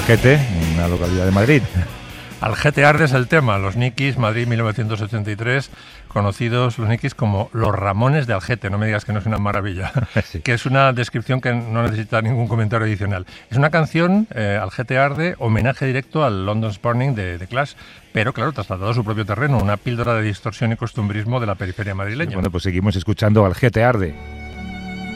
Algete, una localidad de Madrid. Algete arde es el tema, los Nikis, Madrid 1983, conocidos los Nikis como los Ramones de Algete, no me digas que no es una maravilla, sí. Que es una descripción que no necesita ningún comentario adicional. Es una canción, Algete arde, homenaje directo al London's Burning de Clash, pero claro, trasladado a su propio terreno, una píldora de distorsión y costumbrismo de la periferia madrileña. Bueno, pues seguimos escuchando Algete arde.